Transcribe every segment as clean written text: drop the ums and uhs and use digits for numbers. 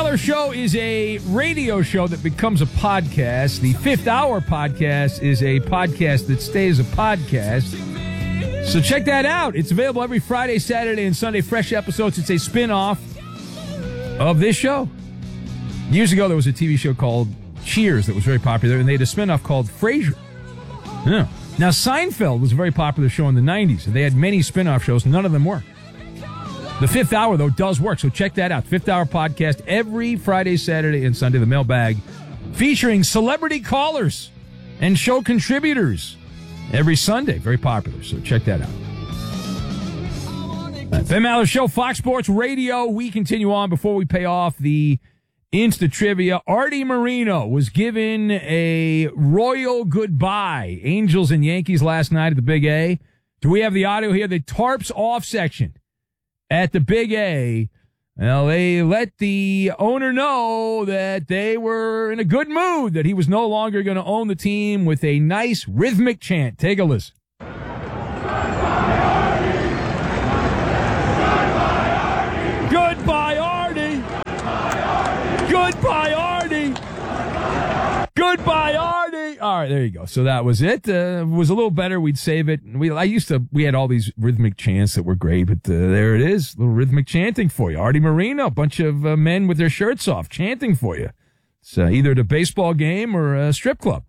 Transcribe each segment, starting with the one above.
Maller Show is a radio show that becomes a podcast. The Fifth Hour podcast is a podcast that stays a podcast. So check that out. It's available every Friday, Saturday, and Sunday. Fresh episodes. It's a spin-off of this show. Years ago, there was a TV show called Cheers that was very popular, and they had a spin-off called Frasier. Yeah. Now, Seinfeld was a very popular show in the 90s, and they had many spin-off shows. None of them worked. The Fifth Hour, though, does work, so check that out. Fifth Hour podcast every Friday, Saturday, and Sunday. The Mailbag featuring celebrity callers and show contributors every Sunday. Very popular, so check that out. Ben Maller Show, Fox Sports Radio. We continue on before we pay off the Insta Trivia. Artie Moreno was given a royal goodbye. Angels and Yankees last night at the Big A. Do we have the audio here? The tarps off section at the Big A. Well, they let the owner know that they were in a good mood, that he was no longer going to own the team, with a nice rhythmic chant. Take a listen. Goodbye, Artie. Goodbye, Artie. Goodbye, Artie. All right, there you go. So that was it. It was a little better. We'd save it. We had all these rhythmic chants that were great, but there it is. A little rhythmic chanting for you. Artie Moreno, a bunch of men with their shirts off chanting for you. It's either at a baseball game or a strip club.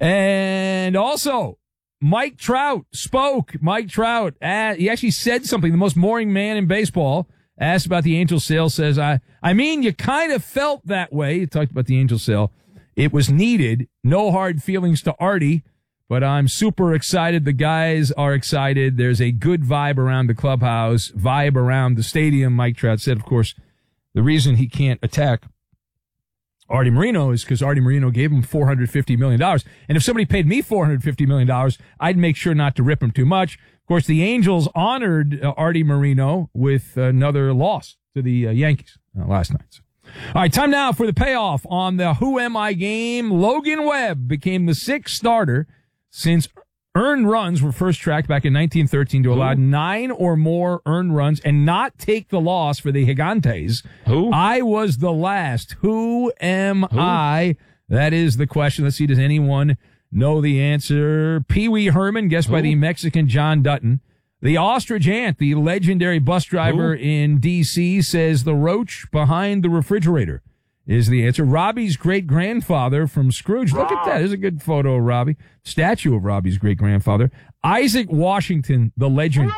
And also, Mike Trout spoke. Mike Trout, he actually said something. The most boring man in baseball, asked about the Angel sale, says, I mean, you kind of felt that way. He talked about the Angel sale. It was needed. No hard feelings to Artie, but I'm super excited. The guys are excited. There's a good vibe around the clubhouse, vibe around the stadium. Mike Trout said, of course, the reason he can't attack Artie Moreno is because Artie Moreno gave him $450 million. And if somebody paid me $450 million, I'd make sure not to rip him too much. Of course, the Angels honored Artie Moreno with another loss to the Yankees last night. So. All right, time now for the payoff on the Who Am I game. Logan Webb became the sixth starter since earned runs were first tracked back in 1913 to allow 9 or more earned runs and not take the loss for the Gigantes. Who? I was the last. Who am I? That is the question. Let's see, does anyone know the answer? Pee Wee Herman, guessed by the Mexican John Dutton. The ostrich ant, the legendary bus driver in D.C., says the roach behind the refrigerator is the answer. Robbie's great-grandfather from Scrooge. Look at that. There's a good photo of Robbie. Statue of Robbie's great-grandfather. Isaac Washington, the legend.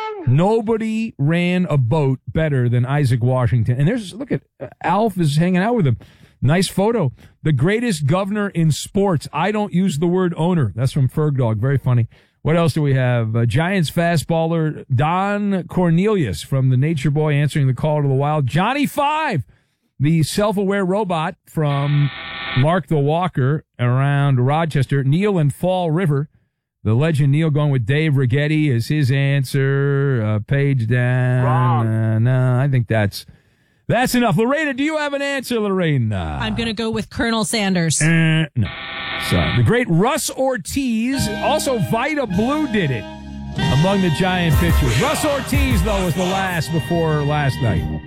Nobody ran a boat better than Isaac Washington. And look at, Alf is hanging out with him. Nice photo. The greatest governor in sports. I don't use the word owner. That's from Ferg Dog. Very funny. What else do we have? Giants fastballer Don Cornelius from the Nature Boy answering the call to the wild. Johnny Five, the self-aware robot from Mark the Walker around Rochester. Neil and Fall River. The legend Neil going with Dave Righetti is his answer. Page down. Wrong. No, I think that's enough. Lorena, do you have an answer, Lorena? I'm going to go with Colonel Sanders. No. So, the great Russ Ortiz, also Vida Blue did it among the Giant pitchers. Russ Ortiz, though, was the last before last night.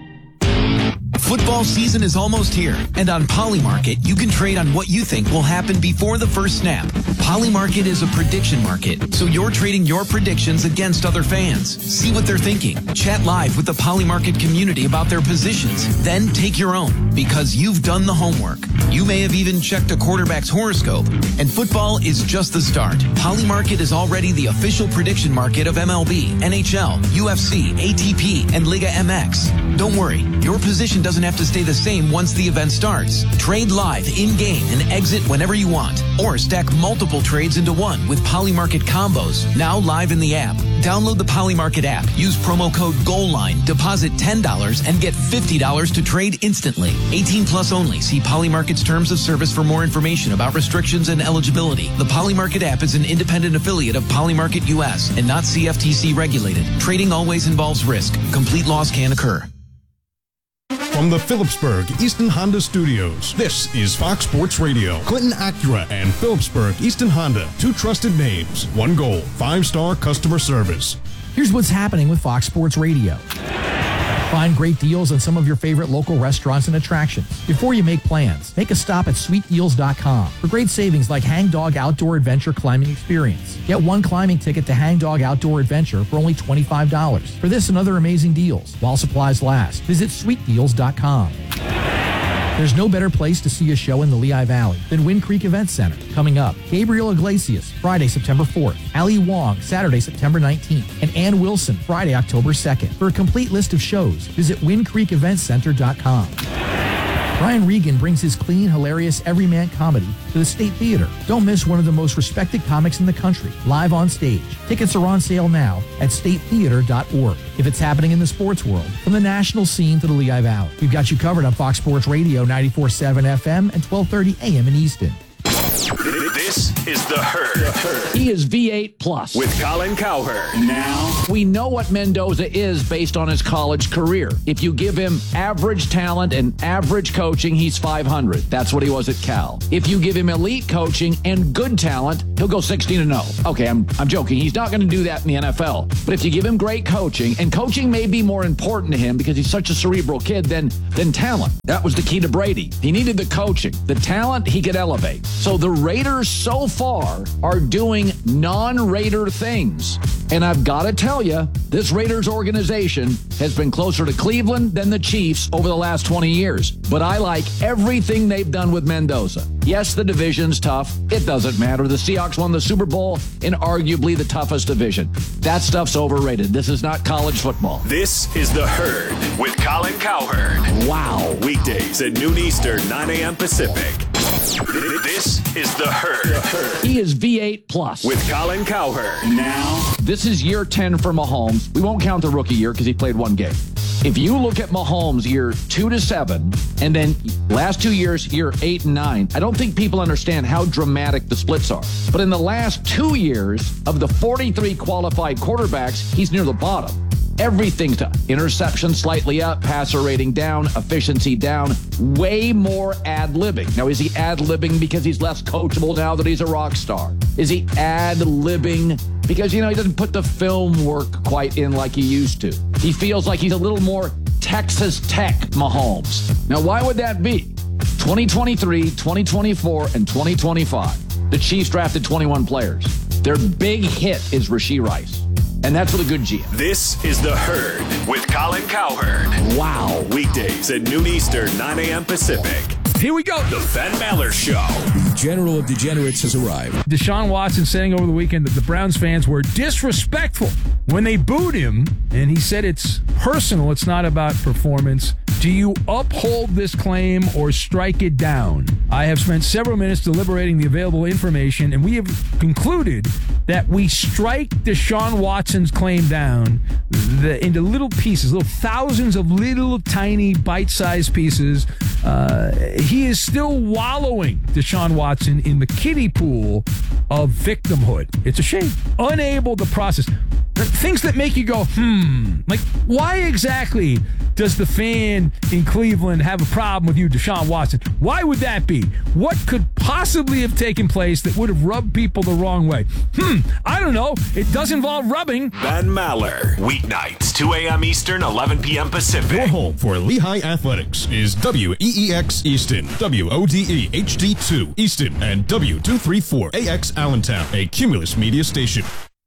Football season is almost here, and on Polymarket, you can trade on what you think will happen before the first snap. Polymarket is a prediction market, so you're trading your predictions against other fans. See what they're thinking. Chat live with the Polymarket community about their positions. Then take your own, because you've done the homework. You may have even checked a quarterback's horoscope, and football is just the start. Polymarket is already the official prediction market of MLB, NHL, UFC, ATP, and Liga MX. Don't worry, your position doesn't have to stay the same once the event starts. Trade live, in-game, and exit whenever you want. Or stack multiple trades into one with Polymarket combos, now live in the app. Download the Polymarket app, use promo code GOALLINE, deposit $10, and get $50 to trade instantly. 18 plus only. See Polymarket's terms of service for more information about restrictions and eligibility. The Polymarket app is an independent affiliate of Polymarket US and not CFTC regulated. Trading always involves risk. Complete loss can occur. From the Phillipsburg Easton Honda Studios, this is Fox Sports Radio. Clinton Acura and Phillipsburg Easton Honda, two trusted names, one goal, 5-star customer service. Here's what's happening with Fox Sports Radio. Find great deals on some of your favorite local restaurants and attractions. Before you make plans, make a stop at sweetdeals.com for great savings like Hang Dog Outdoor Adventure Climbing Experience. Get one climbing ticket to Hang Dog Outdoor Adventure for only $25. For this and other amazing deals, while supplies last, visit sweetdeals.com. There's no better place to see a show in the Lehigh Valley than Wind Creek Event Center. Coming up, Gabriel Iglesias, Friday, September 4th, Ali Wong, Saturday, September 19th, and Ann Wilson, Friday, October 2nd. For a complete list of shows, visit windcreekeventcenter.com. Brian Regan brings his clean, hilarious, everyman comedy to the State Theater. Don't miss one of the most respected comics in the country, live on stage. Tickets are on sale now at statetheater.org. If it's happening in the sports world, from the national scene to the Lehigh Valley, we've got you covered on Fox Sports Radio 94.7 FM and 1230 AM in Easton. This is The Herd. He is V8 Plus. With Colin Cowherd. Now, we know what Mendoza is based on his college career. If you give him average talent and average coaching, he's 500. That's what he was at Cal. If you give him elite coaching and good talent, he'll go 16-0. Okay, I'm joking. He's not going to do that in the NFL. But if you give him great coaching, and coaching may be more important to him because he's such a cerebral kid than talent. That was the key to Brady. He needed the coaching. The talent, he could elevate. So the Raiders so far are doing non-Raider things. And I've got to tell you, this Raiders organization has been closer to Cleveland than the Chiefs over the last 20 years. But I like everything they've done with Mendoza. Yes, the division's tough. It doesn't matter. The Seahawks won the Super Bowl in arguably the toughest division. That stuff's overrated. This is not college football. This is The Herd with Colin Cowherd. Wow. Weekdays at noon Eastern, 9 a.m. Pacific. This is The Herd. He is V8 Plus. With Colin Cowherd. Now, this is year 10 for Mahomes. We won't count the rookie year because he played one game. If you look at Mahomes year 2 to 7, and then last 2 years, year 8 and 9, I don't think people understand how dramatic the splits are. But in the last 2 years, of the 43 qualified quarterbacks, he's near the bottom. Everything's to interception slightly up, passer rating down, efficiency down, way more ad-libbing. Now, is he ad-libbing because he's less coachable now that he's a rock star? Is he ad-libbing because, he doesn't put the film work quite in like he used to? He feels like he's a little more Texas Tech Mahomes. Now, why would that be? 2023, 2024, and 2025. The Chiefs drafted 21 players. Their big hit is Rashee Rice. And that's with a good GM. This is The Herd with Colin Cowherd. Wow. Weekdays at noon Eastern, 9 a.m. Pacific. Here we go. The Ben Maller Show. The General of Degenerates has arrived. Deshaun Watson saying over the weekend that the Browns fans were disrespectful when they booed him, and he said it's personal, it's not about performance. Do you uphold this claim or strike it down? I have spent several minutes deliberating the available information, and we have concluded that we strike Deshaun Watson's claim down into little pieces, little thousands of little tiny bite-sized pieces. He is still wallowing, Deshaun Watson, in the kiddie pool of victimhood. It's a shame. Unable to process things that make you go, like, why exactly does the fan in Cleveland have a problem with you, Deshaun Watson? Why would that be? What could possibly have taken place that would have rubbed people the wrong way? I don't know. It does involve rubbing. Ben Maller. Weeknights, 2 a.m. Eastern, 11 p.m. Pacific. Your home for Lehigh Athletics is WEEX Easton, WODE HD2 Easton, and W234AX Allentown, a Cumulus media station.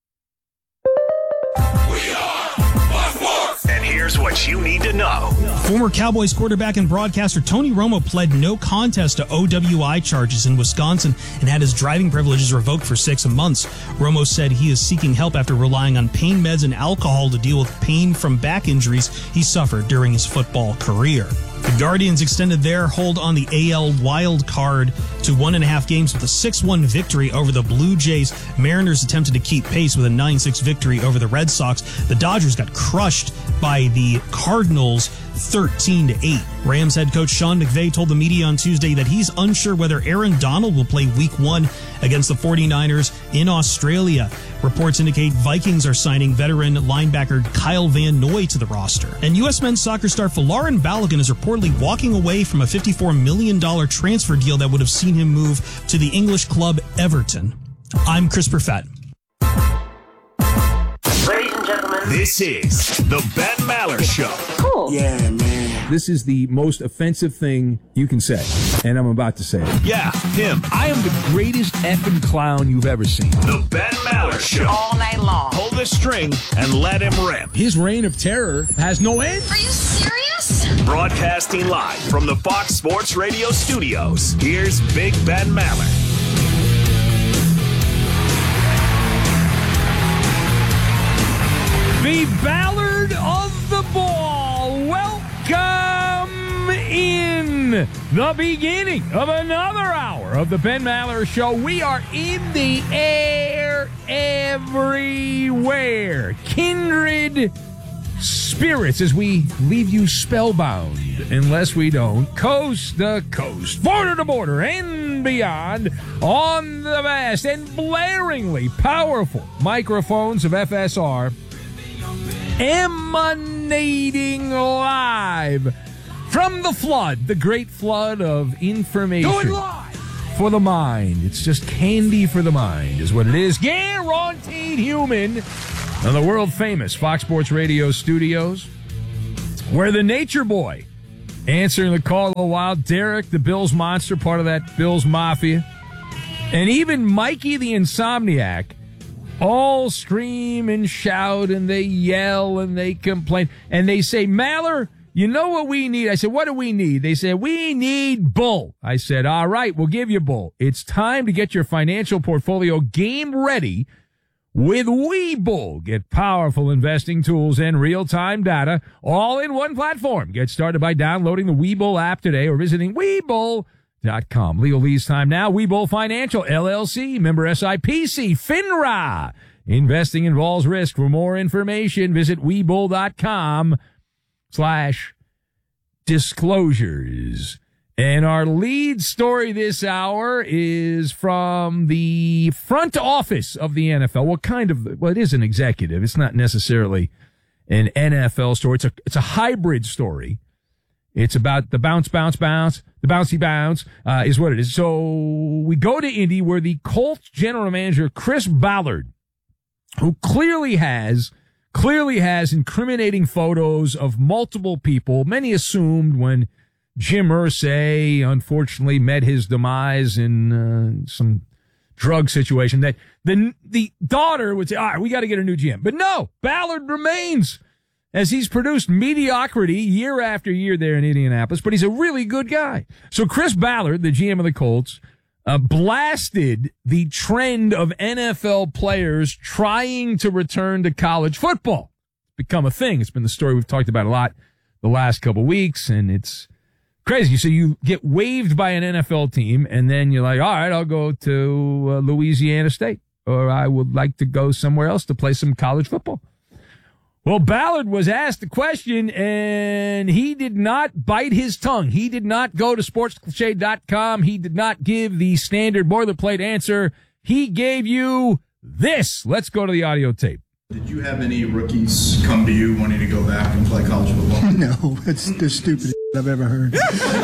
And here's what you need to know. Former Cowboys quarterback and broadcaster Tony Romo pled no contest to OWI charges in Wisconsin and had his driving privileges revoked for 6 months. Romo said he is seeking help after relying on pain meds and alcohol to deal with pain from back injuries he suffered during his football career. The Guardians extended their hold on the AL wild card to 1.5 games with a 6-1 victory over the Blue Jays. Mariners attempted to keep pace with a 9-6 victory over the Red Sox. The Dodgers got crushed by the Cardinals 13-8. Rams head coach Sean McVay told the media on Tuesday that he's unsure whether Aaron Donald will play Week 1 against the 49ers in Australia. Reports indicate Vikings are signing veteran linebacker Kyle Van Noy to the roster. And U.S. men's soccer star Folarin Balogun is reportedly walking away from a $54 million transfer deal that would have seen him move to the English club Everton. I'm Chris Perfett. Ladies and gentlemen, This is the Ben Maller Show. Cool. Yeah, man. This is the most offensive thing you can say, and I'm about to say it. Yeah, him. I am the greatest effing clown you've ever seen. The Ben Maller Show. All night long. Pull the string and let him rip. His reign of terror has no end. Are you serious? Broadcasting live from the Fox Sports Radio studios, here's Big Ben Maller. The Ballard of the Ball. Welcome in the beginning of another hour of the Ben Maller Show. We are in the air everywhere. Kindred spirits as we leave you spellbound, unless we don't, coast to coast, border to border, and beyond, on the vast and blaringly powerful microphones of FSR, emanating live from the flood, the great flood of information. Do it live! For the mind. It's just candy for the mind is what it is. Guaranteed human on the world-famous Fox Sports Radio studios, where the Nature Boy, answering the call of the wild, Derek, the Bills monster, part of that Bills Mafia, and even Mikey the Insomniac, all scream and shout, and they yell, and they complain, and they say, Maller, you know what we need? I said, what do we need? They said, we need Bull. I said, all right, we'll give you Bull. It's time to get your financial portfolio game ready with Webull. Get powerful investing tools and real-time data all in one platform. Get started by downloading the Webull app today or visiting Webull.com. Legal lease time now. Webull Financial, LLC, member SIPC, FINRA. Investing involves risk. For more information, visit Webull.com/disclosures. And our lead story this hour is from the front office of the NFL. Well, it is an executive. It's not necessarily an NFL story. It's a hybrid story. It's about the bounce, the bouncy bounce, is what it is. So we go to Indy, where the Colts general manager, Chris Ballard, who clearly has incriminating photos of multiple people, many assumed when Jim Irsay unfortunately met his demise in some drug situation, that the daughter would say, all right, we got to get a new GM. But no, Ballard remains, as he's produced mediocrity year after year there in Indianapolis, but he's a really good guy. So Chris Ballard, the GM of the Colts, blasted the trend of NFL players trying to return to college football. It's become a thing. It's been the story we've talked about a lot the last couple weeks, and it's crazy. So you get waived by an NFL team, and then you're like, all right, I'll go to Louisiana State, or I would like to go somewhere else to play some college football. Well, Ballard was asked the question, and he did not bite his tongue. He did not go to sportscliche.com. He did not give the standard boilerplate answer. He gave you this. Let's go to the audio tape. Did you have any rookies come to you wanting to go back and play college football? No, it's the stupidest I've ever heard.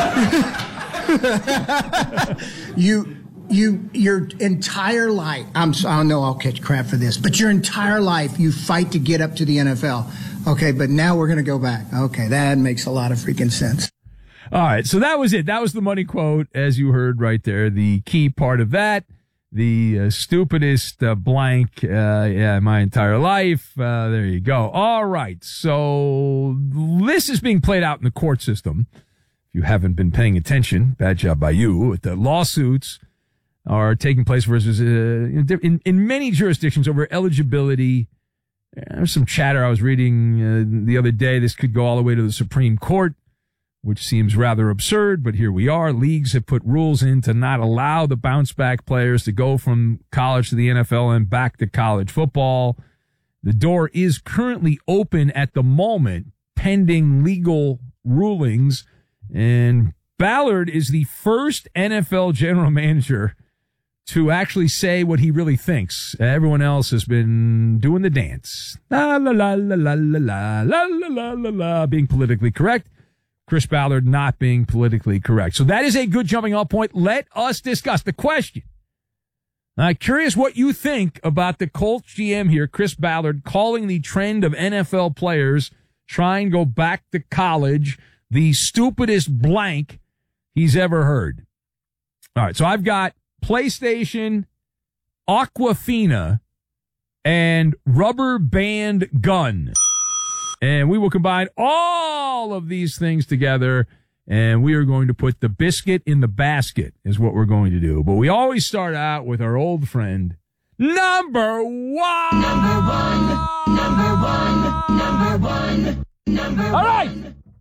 Your entire life, I know I'll catch crap for this, but your entire life you fight to get up to the NFL. Okay, but now we're going to go back. Okay, that makes a lot of freaking sense. All right, so that was it. That was the money quote, as you heard right there. The key part of that, the stupidest blank, my entire life. There you go. All right, so this is being played out in the court system. If you haven't been paying attention, bad job by you. The lawsuits are taking place versus in many jurisdictions over eligibility. There's some chatter I was reading the other day. This could go all the way to the Supreme Court, which seems rather absurd, but here we are. Leagues have put rules in to not allow the bounce-back players to go from college to the NFL and back to college football. The door is currently open at the moment, pending legal rulings, and Ballard is the first NFL general manager to actually say what he really thinks. Everyone else has been doing the dance. La, la, la, la, la, la, la, la, la, la, la, being politically correct. Chris Ballard not being politically correct. So that is a good jumping off point. Let us discuss the question. Curious what you think about the Colts GM here, Chris Ballard, calling the trend of NFL players trying to go back to college the stupidest blank he's ever heard. All right, so I've got PlayStation, Aquafina, and Rubber Band Gun. And we will combine all of these things together, and we are going to put the biscuit in the basket is what we're going to do. But we always start out with our old friend, number one. Number one, number one, number one, number one. All right.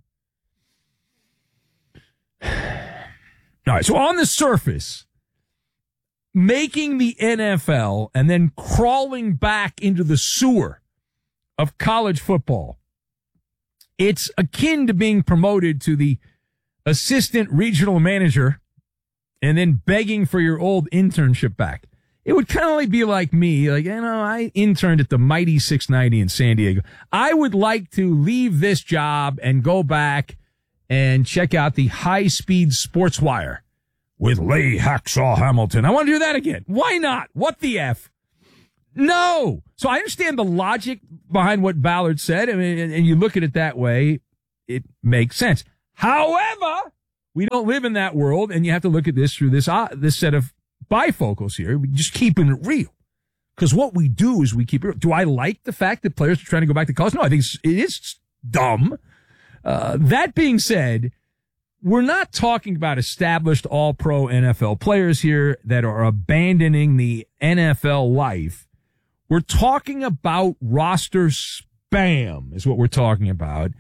All right, so on the surface, making the NFL and then crawling back into the sewer of college football, it's akin to being promoted to the assistant regional manager and then begging for your old internship back. It would kind of be like me, I interned at the Mighty 690 in San Diego. I would like to leave this job and go back and check out the high-speed sports wire with Lee Hacksaw Hamilton. I want to do that again. Why not? What the F? No. So I understand the logic behind what Ballard said. I mean, and you look at it that way, it makes sense. However, we don't live in that world, and you have to look at this through this set of bifocals here. We're just keeping it real. Because what we do is we keep it real. Do I like the fact that players are trying to go back to college? No, I think it is dumb. That being said, we're not talking about established all-pro NFL players here that are abandoning the NFL life. We're talking about roster spam is what we're talking about.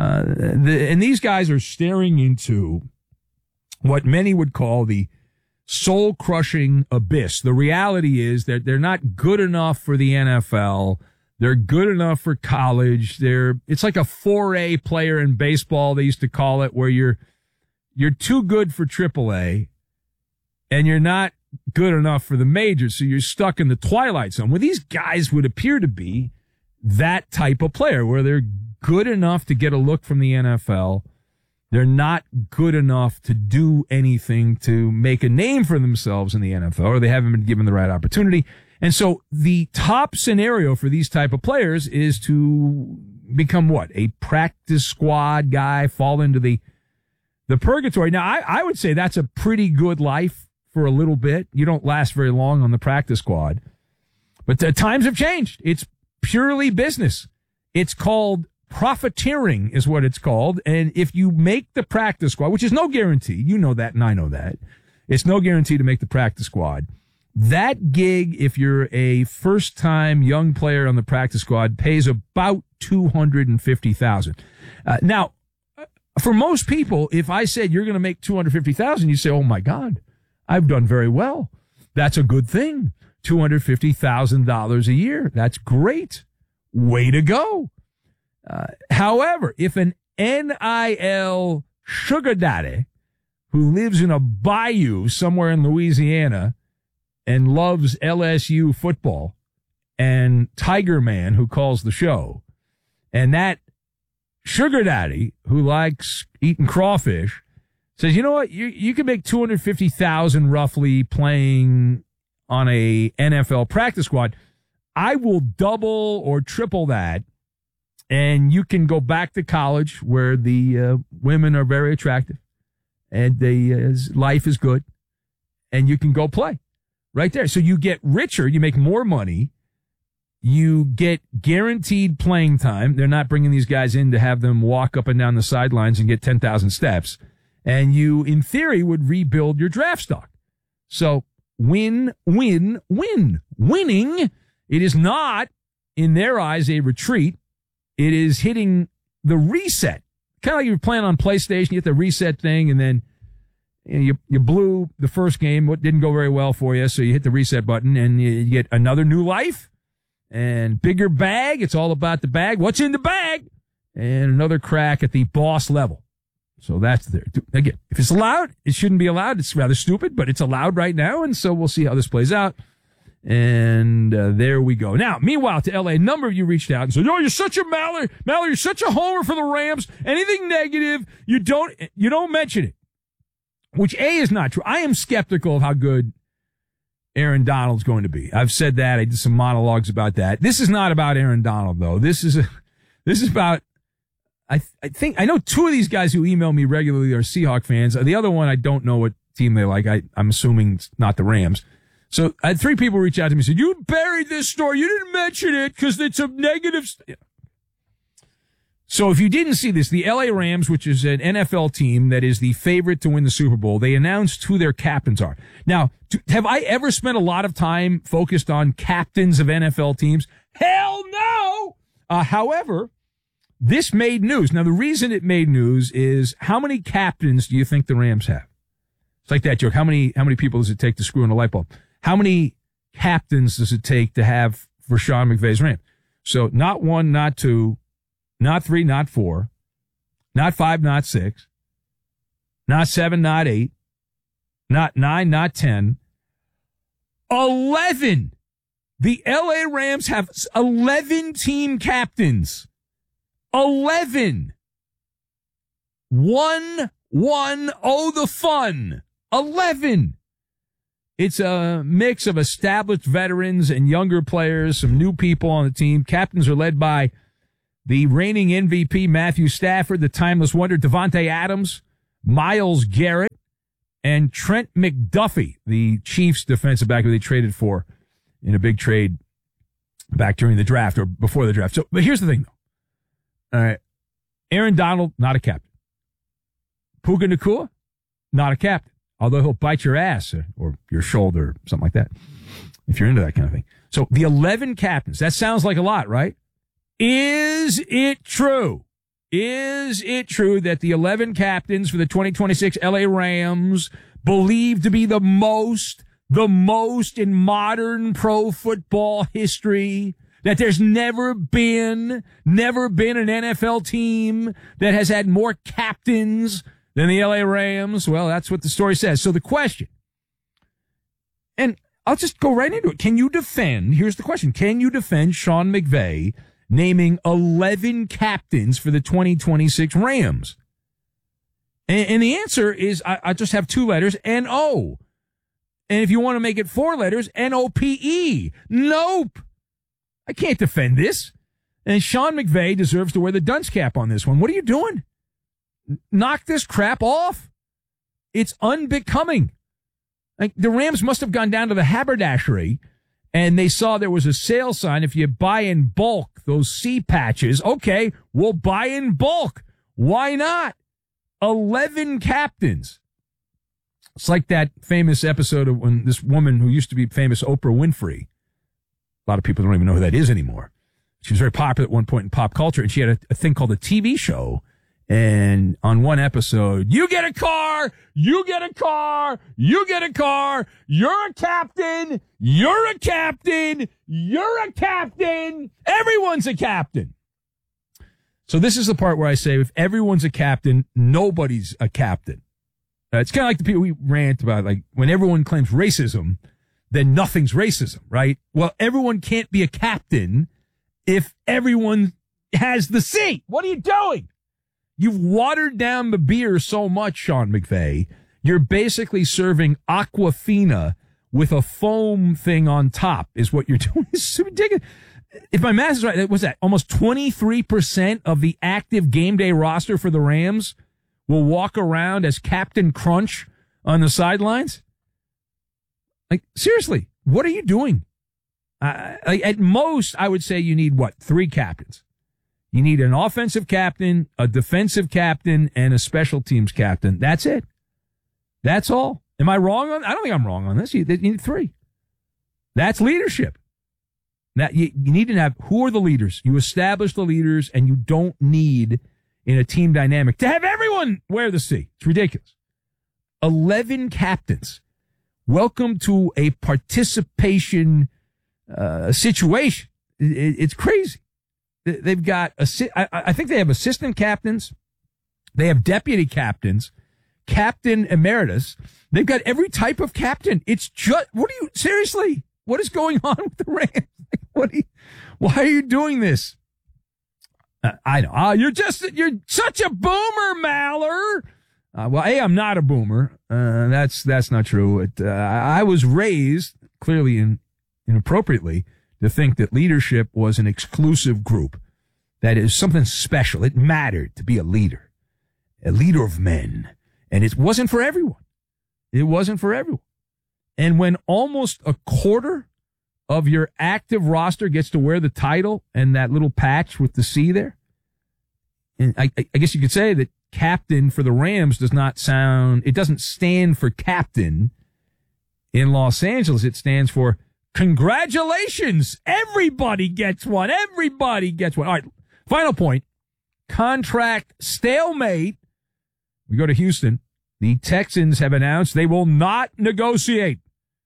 And these guys are staring into what many would call the soul-crushing abyss. The reality is that they're not good enough for the NFL. They're good enough for college. It's like a 4A player in baseball, they used to call it, where you're too good for AAA and you're not good enough for the majors, so you're stuck in the twilight zone. Well, these guys would appear to be that type of player where they're good enough to get a look from the NFL. They're not good enough to do anything to make a name for themselves in the NFL, or they haven't been given the right opportunity. And so the top scenario for these type of players is to become what? A practice squad guy, fall into the purgatory. Now, I would say that's a pretty good life for a little bit. You don't last very long on the practice squad. But the times have changed. It's purely business. It's called profiteering is what it's called. And if you make the practice squad, which is no guarantee, you know that and I know that, it's no guarantee to make the practice squad. That gig, if you're a first-time young player on the practice squad, pays about $250,000. Now, for most people, if I said you're going to make $250,000, you say, "Oh my God, I've done very well. That's a good thing. $250,000 a year. That's great. Way to go." However, if an NIL sugar daddy who lives in a bayou somewhere in Louisiana and loves LSU football, and Tiger Man who calls the show, and that sugar daddy who likes eating crawfish says, "You know what? You can make $250,000 roughly playing on a NFL practice squad. I will double or triple that, and you can go back to college where the women are very attractive and the life is good, and you can go play right there." So you get richer, you make more money, you get guaranteed playing time. They're not bringing these guys in to have them walk up and down the sidelines and get 10,000 steps. And you, in theory, would rebuild your draft stock. So win, win, win. Winning, it is not, in their eyes, a retreat. It is hitting the reset. Kind of like you're playing on PlayStation, you hit the reset thing, and then you blew the first game. What didn't go very well for you, so you hit the reset button, and you get another new life and bigger bag. It's all about the bag. What's in the bag? And another crack at the boss level. So that's there. Again, if it's allowed, it shouldn't be allowed. It's rather stupid, but it's allowed right now, and so we'll see how this plays out. And there we go. Now, meanwhile, to LA, a number of you reached out and said, "Oh, you're such a Mallard. Mallard, you're such a homer for the Rams. Anything negative, you don't mention it." Which, A, is not true. I am skeptical of how good Aaron Donald's going to be. I've said that. I did some monologues about that. This is not about Aaron Donald, though. This is about, I think, I know two of these guys who email me regularly are Seahawk fans. The other one, I don't know what team they like. I'm assuming it's not the Rams. So I had 3 people reach out to me and said, you buried this story. You didn't mention it because it's a negative. So if you didn't see this, the LA Rams, which is an NFL team that is the favorite to win the Super Bowl, they announced who their captains are. Now, have I ever spent a lot of time focused on captains of NFL teams? Hell no! However, this made news. Now, the reason it made news is how many captains do you think the Rams have? It's like that joke. How many people does it take to screw in a light bulb? How many captains does it take to have for Sean McVay's Rams? So not 1, not 2, not 3, not 4, not 5, not 6, not 7, not 8, not 9, not 10, 11. The LA Rams have 11 team captains. 11. 1, oh, the fun. 11. It's a mix of established veterans and younger players, some new people on the team. Captains are led by the reigning MVP, Matthew Stafford, the timeless wonder, Devontae Adams, Myles Garrett, and Trent McDuffie, the Chiefs defensive back who they traded for in a big trade back during the draft or before the draft. So, but here's the thing, though. All right. Aaron Donald, not a captain. Puka Nacua, not a captain. Although he'll bite your ass or your shoulder, something like that, if you're into that kind of thing. So the 11 captains, that sounds like a lot, right? Is it true? Is it true that the 11 captains for the 2026 LA Rams believed to be the most in modern pro football history? That there's never been an NFL team that has had more captains than the LA Rams? Well, that's what the story says. So the question, and I'll just go right into it. Here's the question. Can you defend Sean McVay naming 11 captains for the 2026 Rams? And the answer is, I just have 2 letters, N-O. And if you want to make it 4 letters, N-O-P-E. Nope. I can't defend this. And Sean McVay deserves to wear the dunce cap on this one. What are you doing? Knock this crap off. It's unbecoming. Like, the Rams must have gone down to the haberdashery and they saw there was a sale sign. If you buy in bulk, those C patches, okay, we'll buy in bulk. Why not? 11 captains. It's like that famous episode of when this woman who used to be famous, Oprah Winfrey. A lot of people don't even know who that is anymore. She was very popular at one point in pop culture, and she had a thing called a TV show. And on one episode, you get a car, you get a car, you get a car, you're a captain, you're a captain, you're a captain, everyone's a captain. So this is the part where I say, if everyone's a captain, nobody's a captain. It's kind of like the people we rant about, like when everyone claims racism, then nothing's racism, right? Well, everyone can't be a captain if everyone has the seat. What are you doing? You've watered down the beer so much, Sean McVay. You're basically serving Aquafina with a foam thing on top is what you're doing. It's ridiculous. If my math is right, what's that? Almost 23% of the active game day roster for the Rams will walk around as Captain Crunch on the sidelines. Like, seriously, what are you doing? At most, I would say you need, 3 captains. You need an offensive captain, a defensive captain, and a special teams captain. That's it. That's all. Am I wrong on? I don't think I'm wrong on this. You need 3. That's leadership. Now, you need to have, who are the leaders? You establish the leaders, and you don't need, in a team dynamic, to have everyone wear the C. It's ridiculous. 11 captains. Welcome to a participation situation. It's crazy. They've got, I think they have assistant captains. They have deputy captains, captain emeritus. They've got every type of captain. It's just, seriously, what is going on with the Rams? Why are you doing this? I know. You're such a boomer, Maller. Well, I'm not a boomer. That's not true. I was raised clearly inappropriately, to think that leadership was an exclusive group, that is something special. It mattered to be a leader of men. And it wasn't for everyone. It wasn't for everyone. And when almost a quarter of your active roster gets to wear the title and that little patch with the C there, and I guess you could say that captain for the Rams doesn't stand for captain in Los Angeles. It stands for congratulations. Everybody gets one. Everybody gets one. All right. Final point. Contract stalemate. We go to Houston. The Texans have announced they will not negotiate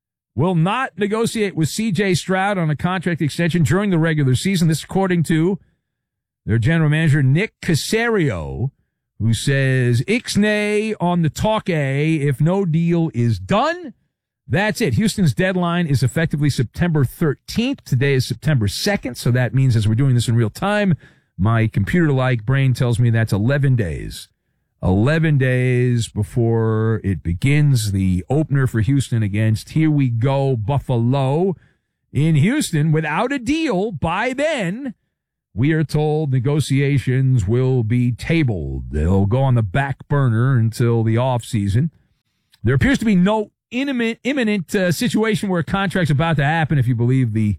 with C.J. Stroud on a contract extension during the regular season. This according to their general manager, Nick Caserio, who says, Ixnay on the talk if no deal is done. That's it. Houston's deadline is effectively September 13th. Today is September 2nd, so that means as we're doing this in real time, my computer-like brain tells me that's 11 days. 11 days before it begins, the opener for Houston against Here We Go Buffalo in Houston without a deal. By then, we are told negotiations will be tabled. They'll go on the back burner until the offseason. There appears to be no imminent situation where a contract's about to happen. If you believe the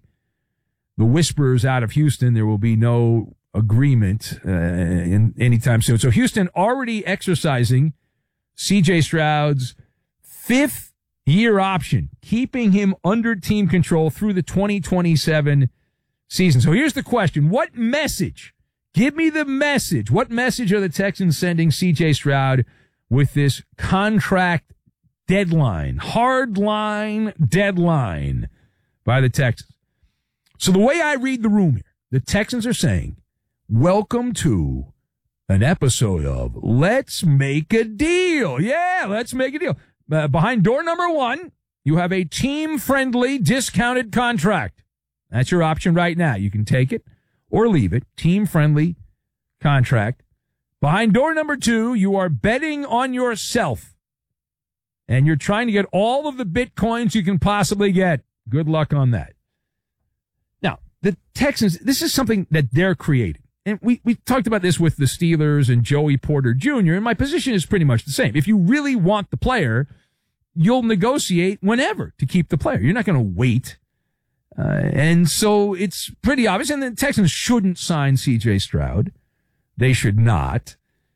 whispers out of Houston, there will be no agreement in anytime soon. So Houston already exercising C.J. Stroud's 5th-year option, keeping him under team control through the 2027 season. So here's the question. What message? Give me the message. What message are the Texans sending C.J. Stroud with this contract deadline, hardline deadline by the Texans? So the way I read the room here, the Texans are saying, welcome to an episode of Let's Make a Deal. Yeah, let's make a deal. Behind door number 1, you have a team-friendly discounted contract. That's your option right now. You can take it or leave it. Team-friendly contract. Behind door number 2, you are betting on yourself. And you're trying to get all of the Bitcoins you can possibly get. Good luck on that. Now, the Texans, this is something that they're creating. And we talked about this with the Steelers and Joey Porter Jr., and my position is pretty much the same. If you really want the player, you'll negotiate whenever to keep the player. You're not going to wait. And so it's pretty obvious. And the Texans shouldn't sign C.J. Stroud. They should not.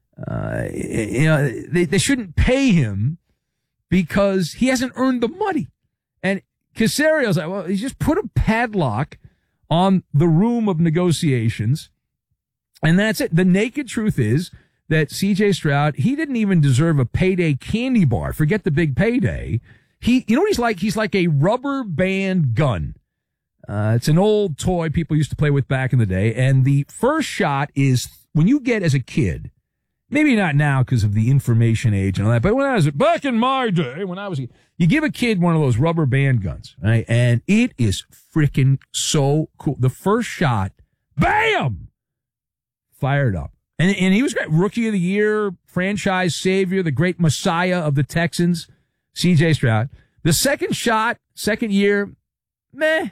They shouldn't pay him because he hasn't earned the money. And Caserio's like, well, he just put a padlock on the room of negotiations. And that's it. The naked truth is that C.J. Stroud, he didn't even deserve a payday candy bar. Forget the big payday. You know what he's like? He's like a rubber band gun. It's an old toy people used to play with back in the day. And the first shot is when you get as a kid, maybe not now because of the information age and all that, but when I was back in my day, you give a kid one of those rubber band guns, right? And it is freaking so cool. The first shot, bam! Fired up. And he was great. Rookie of the year, franchise savior, the great messiah of the Texans, C.J. Stroud. The second shot, second year, meh.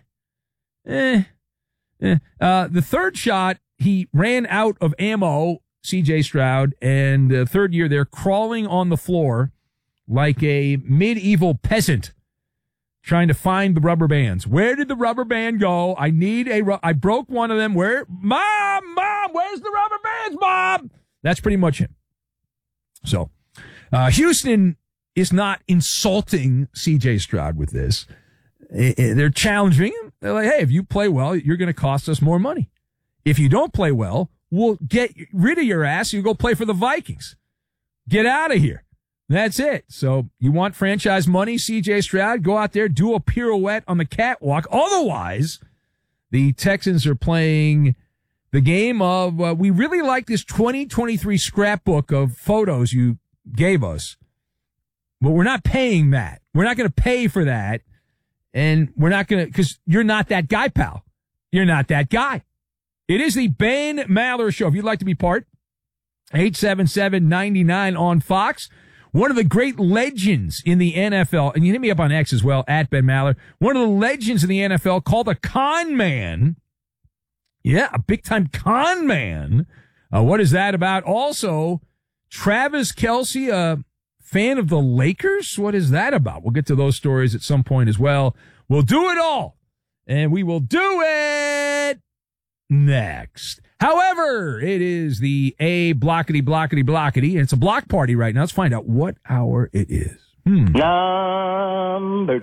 The third shot, he ran out of ammo, C.J. Stroud, and the third year they're crawling on the floor like a medieval peasant trying to find the rubber bands. Where did the rubber band go? I broke one of them. Mom, where's the rubber bands, Mom? That's pretty much him. So, Houston is not insulting C.J. Stroud with this. They're challenging him. They're like, hey, if you play well, you're going to cost us more money. If you don't play well, we'll get rid of your ass. You go play for the Vikings. Get out of here. That's it. So you want franchise money, C.J. Stroud? Go out there, do a pirouette on the catwalk. Otherwise, the Texans are playing the game of, we really like this 2023 scrapbook of photos you gave us, but we're not paying that. We're not going to pay for that. And we're not going to, because you're not that guy, pal. You're not that guy. It is the Ben Maller Show. If you'd like to be part, 877-99 on Fox. one of the great legends in the NFL, and you hit me up on X as well, at Ben Maller, one of the legends in the NFL called a con man. Yeah, a big-time con man. What is that about? Also, Travis Kelce, a fan of the Lakers? What is that about? We'll get to those stories at some point as well. We'll do it all, and we will do it next. However, it is the blockety, and it's a block party right now. Let's find out what hour it is. Number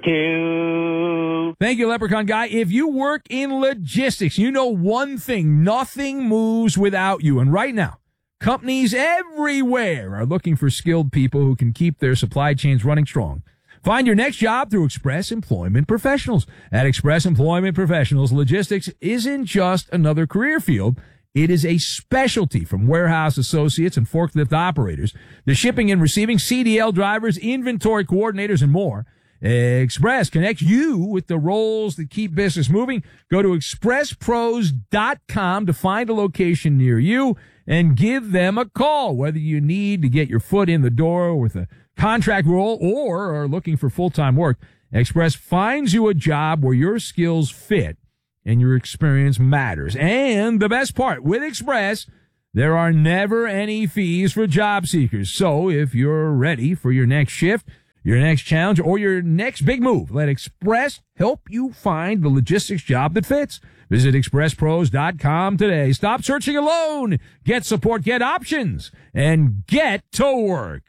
2. Thank you, Leprechaun Guy. If you work in logistics, you know one thing: nothing moves without you. And right now, companies everywhere are looking for skilled people who can keep their supply chains running strong. Find your next job through Express Employment Professionals. At Express Employment Professionals, logistics isn't just another career field. It is a specialty, from warehouse associates and forklift operators, the shipping and receiving, CDL drivers, inventory coordinators, and more. Express connects you with the roles that keep business moving. Go to expresspros.com to find a location near you and give them a call. Whether you need to get your foot in the door with a contract role or are looking for full-time work, Express finds you a job where your skills fit and your experience matters. And the best part, with Express, there are never any fees for job seekers. So if you're ready for your next shift, your next challenge, or your next big move, let Express help you find the logistics job that fits. Visit expresspros.com today. Stop searching alone. Get support, get options, and get to work.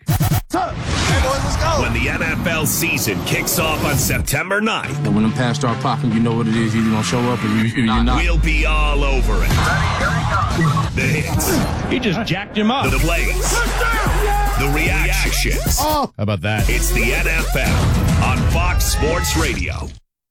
When the NFL season kicks off on September 9th. And when them past start popping, you know what it is. You're going to show up or you're not. We'll be all over it. The hits. He just jacked him up. The plays. The reactions. How about that? It's the NFL on Fox Sports Radio.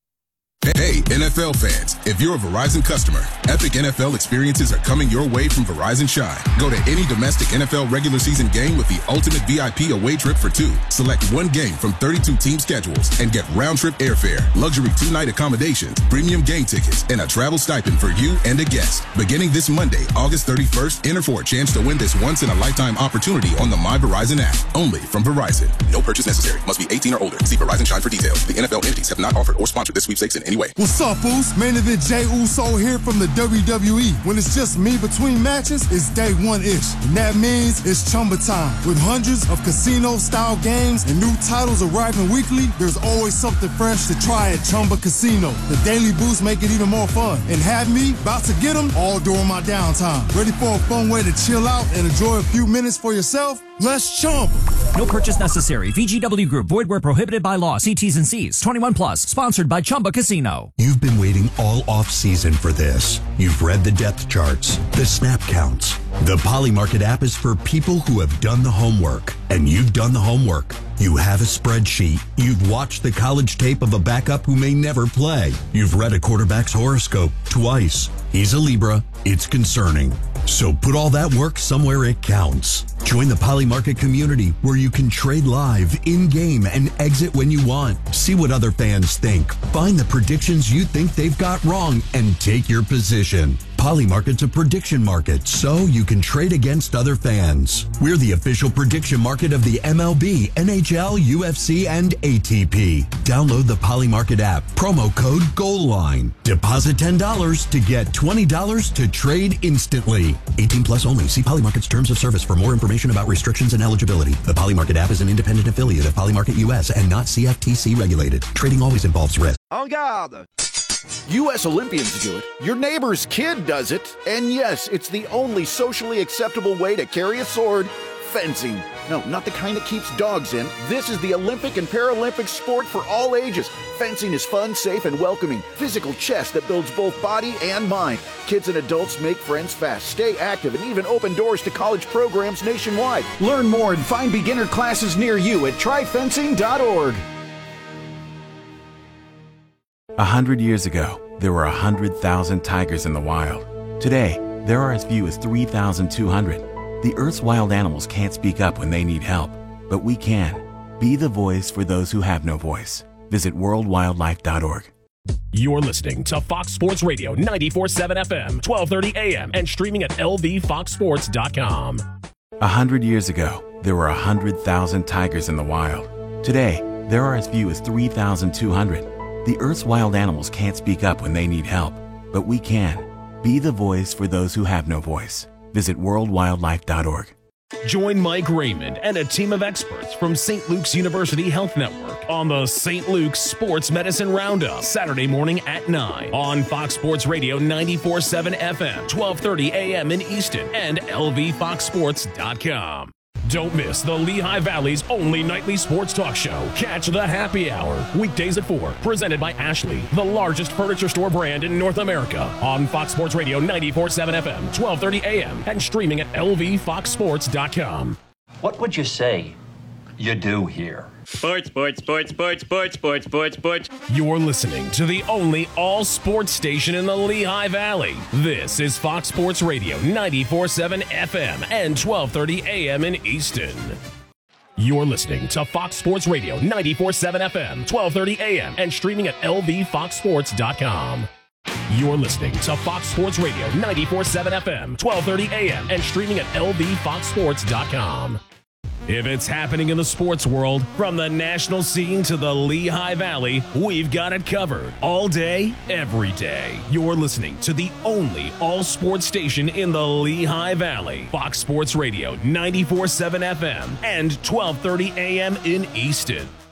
Hey, NFL fans, if you're a Verizon customer, epic NFL experiences are coming your way from Verizon Shine. Go to any domestic NFL regular season game with the ultimate VIP away trip for 2. Select one game from 32 team schedules and get round-trip airfare, luxury 2-night accommodations, premium game tickets, and a travel stipend for you and a guest. Beginning this Monday, August 31st, enter for a chance to win this once-in-a-lifetime opportunity on the My Verizon app. Only from Verizon. No purchase necessary. Must be 18 or older. See Verizon Shine for details. The NFL entities have not offered or sponsored this sweepstakes in any way. What's up, fools? Main event Jey Uso here from the WWE. When it's just me between matches, it's day one-ish. And that means it's Chumba time. With hundreds of casino-style games and new titles arriving weekly, there's always something fresh to try at Chumba Casino. The daily boosts make it even more fun. And have me about to get them all during my downtime. Ready for a fun way to chill out and enjoy a few minutes for yourself? Let's Chumba. No purchase necessary. VGW Group. Void where prohibited by law. See T's and C's. 21 plus. Sponsored by Chumba Casino. You've been waiting all off-season for this. You've read the depth charts, the snap counts. The Polymarket app is for people who have done the homework. And you've done the homework. You have a spreadsheet. You've watched the college tape of a backup who may never play. You've read a quarterback's horoscope twice. He's a Libra. It's concerning. So put all that work somewhere it counts. Join the Polymarket community where you can trade live, in-game, and exit when you want. See what other fans think. Find the predictions you think they've got wrong and take your position. Polymarket's a prediction market, so you can trade against other fans. We're the official prediction market of the MLB, NHL, UFC, and ATP. Download the Polymarket app. Promo code GOALLINE. Deposit $10 to get $20 to trade instantly. 18 plus only. See Polymarket's terms of service for more information about restrictions and eligibility. The Polymarket app is an independent affiliate of Polymarket US and not CFTC regulated. Trading always involves risk. En garde! U.S. Olympians do it. Your neighbor's kid does it. And yes, it's the only socially acceptable way to carry a sword. Fencing. No, not the kind that keeps dogs in. This is the Olympic and Paralympic sport for all ages. Fencing is fun, safe, and welcoming. Physical chess that builds both body and mind. Kids and adults make friends fast, stay active, and even open doors to college programs nationwide. Learn more and find beginner classes near you at tryfencing.org. 100 years ago, there were 100,000 tigers in the wild. Today, there are as few as 3,200. The Earth's wild animals can't speak up when they need help, but we can. Be the voice for those who have no voice. Visit worldwildlife.org. You're listening to Fox Sports Radio 94.7 FM, 1230 AM, and streaming at lvfoxsports.com. 100 years ago, there were 100,000 tigers in the wild. Today, there are as few as 3,200. The Earth's wild animals can't speak up when they need help, but we can. Be the voice for those who have no voice. Visit worldwildlife.org. Join Mike Raymond and a team of experts from St. Luke's University Health Network on the St. Luke's Sports Medicine Roundup, Saturday morning at 9 on Fox Sports Radio 94.7 FM, 12:30 a.m. in Easton, and lvfoxsports.com. Don't miss the Lehigh Valley's only nightly sports talk show. Catch the Happy Hour, weekdays at 4, presented by Ashley, the largest furniture store brand in North America, on Fox Sports Radio 94.7 FM, 12:30 a.m., and streaming at lvfoxsports.com. What would you say you do here? Sports. You're listening to the only all-sports station in the Lehigh Valley. This is Fox Sports Radio 94.7 FM and 12:30 a.m. in Easton. You're listening to Fox Sports Radio 94.7 FM, 12:30 a.m. and streaming at lvfoxsports.com. You're listening to Fox Sports Radio 94.7 FM, 12:30 a.m. and streaming at lvfoxsports.com. If it's happening in the sports world, from the national scene to the Lehigh Valley, we've got it covered all day, every day. You're listening to the only all-sports station in the Lehigh Valley, Fox Sports Radio 94.7 FM and 12:30 a.m. in Easton.